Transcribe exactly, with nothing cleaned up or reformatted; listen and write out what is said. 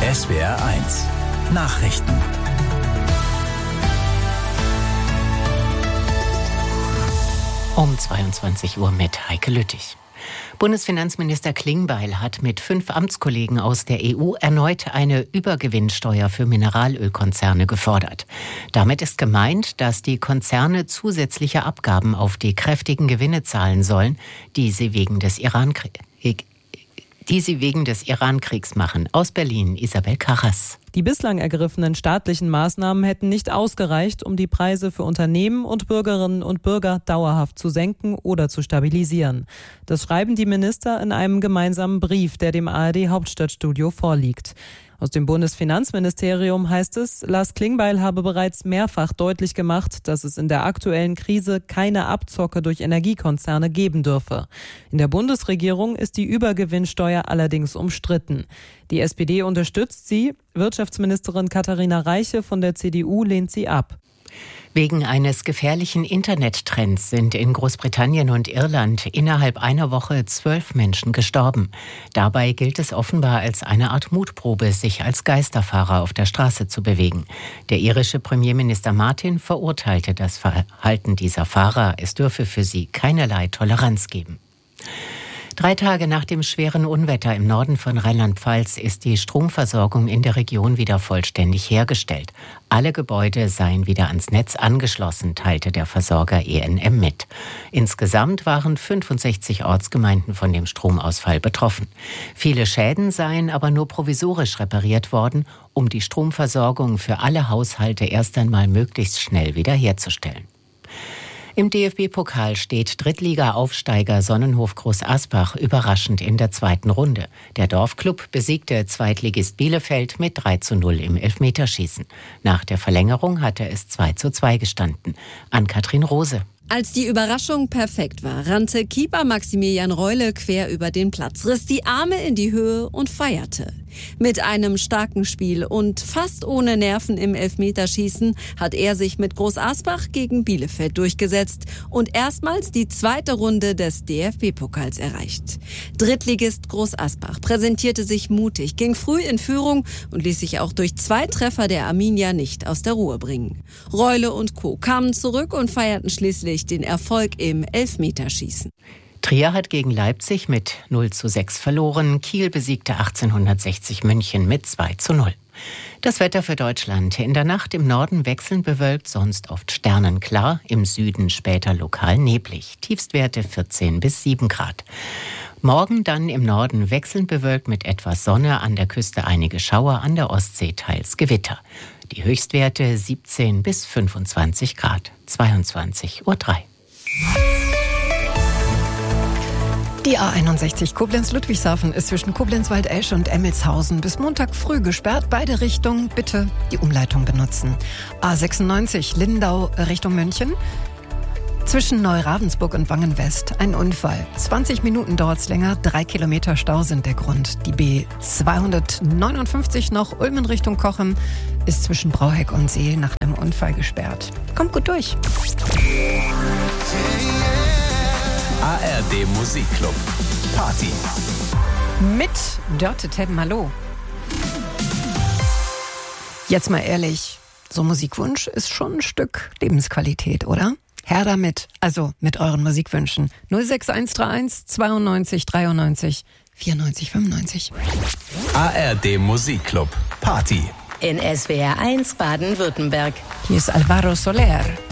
S W R eins Nachrichten. Um zweiundzwanzig Uhr mit Heike Lüttich. Bundesfinanzminister Klingbeil hat mit fünf Amtskollegen aus der E U erneut eine Übergewinnsteuer für Mineralölkonzerne gefordert. Damit ist gemeint, dass die Konzerne zusätzliche Abgaben auf die kräftigen Gewinne zahlen sollen, die sie wegen des Iran-Kriegs die sie wegen des Iran-Kriegs machen. Aus Berlin, Isabel Karras. Die bislang ergriffenen staatlichen Maßnahmen hätten nicht ausgereicht, um die Preise für Unternehmen und Bürgerinnen und Bürger dauerhaft zu senken oder zu stabilisieren. Das schreiben die Minister in einem gemeinsamen Brief, der dem A R D-Hauptstadtstudio vorliegt. Aus dem Bundesfinanzministerium heißt es, Lars Klingbeil habe bereits mehrfach deutlich gemacht, dass es in der aktuellen Krise keine Abzocke durch Energiekonzerne geben dürfe. In der Bundesregierung ist die Übergewinnsteuer allerdings umstritten. Die S P D unterstützt sie, Wirtschaftsministerin Katharina Reiche von der C D U lehnt sie ab. Wegen eines gefährlichen Internettrends sind in Großbritannien und Irland innerhalb einer Woche zwölf Menschen gestorben. Dabei gilt es offenbar als eine Art Mutprobe, sich als Geisterfahrer auf der Straße zu bewegen. Der irische Premierminister Martin verurteilte das Verhalten dieser Fahrer. Es dürfe für sie keinerlei Toleranz geben. Drei Tage nach dem schweren Unwetter im Norden von Rheinland-Pfalz ist die Stromversorgung in der Region wieder vollständig hergestellt. Alle Gebäude seien wieder ans Netz angeschlossen, teilte der Versorger E N M mit. Insgesamt waren fünfundsechzig Ortsgemeinden von dem Stromausfall betroffen. Viele Schäden seien aber nur provisorisch repariert worden, um die Stromversorgung für alle Haushalte erst einmal möglichst schnell wiederherzustellen. Im D F B-Pokal steht Drittliga-Aufsteiger Sonnenhof Groß Asbach überraschend in der zweiten Runde. Der Dorfklub besiegte Zweitligist Bielefeld mit drei zu null im Elfmeterschießen. Nach der Verlängerung hatte es zwei zu zwei gestanden. Ann-Kathrin Rose. Als die Überraschung perfekt war, rannte Keeper Maximilian Reule quer über den Platz, riss die Arme in die Höhe und feierte. Mit einem starken Spiel und fast ohne Nerven im Elfmeterschießen hat er sich mit Groß Asbach gegen Bielefeld durchgesetzt und erstmals die zweite Runde des D F B-Pokals erreicht. Drittligist Groß Asbach präsentierte sich mutig, ging früh in Führung und ließ sich auch durch zwei Treffer der Arminia nicht aus der Ruhe bringen. Reule und Co. kamen zurück und feierten schließlich den Erfolg im Elfmeterschießen. Trier hat gegen Leipzig mit null zu sechs verloren. Kiel besiegte achtzehnhundertsechzig München mit zwei zu null. Das Wetter für Deutschland. In der Nacht im Norden wechselnd bewölkt, sonst oft sternenklar. Im Süden später lokal neblig. Tiefstwerte vierzehn bis sieben Grad. Morgen dann im Norden wechselnd bewölkt mit etwas Sonne. An der Küste einige Schauer, an der Ostsee teils Gewitter. Die Höchstwerte siebzehn bis fünfundzwanzig Grad. zweiundzwanzig Uhr drei. Die A einundsechzig Koblenz-Ludwigshafen ist zwischen Koblenz-Waldesch und Emmelshausen bis Montag früh gesperrt. Beide Richtungen bitte die Umleitung benutzen. A sechsundneunzig Lindau Richtung München. Zwischen Neuravensburg und Wangen-West ein Unfall. zwanzig Minuten dauert es länger, drei Kilometer Stau sind der Grund. Die B zweihundertneunundfünfzig noch Ulm in Richtung Cochem ist zwischen Brauheck und Seel nach einem Unfall gesperrt. Kommt gut durch. A R D Musikclub Party mit Dörte Teppen, hallo. Jetzt mal ehrlich, so Musikwunsch ist schon ein Stück Lebensqualität, oder? Her damit, also mit euren Musikwünschen. null sechs eins drei eins zweiundneunzig dreiundneunzig vierundneunzig fünfundneunzig. A R D Musikclub Party in S W R eins Baden-Württemberg. Hier ist Alvaro Soler.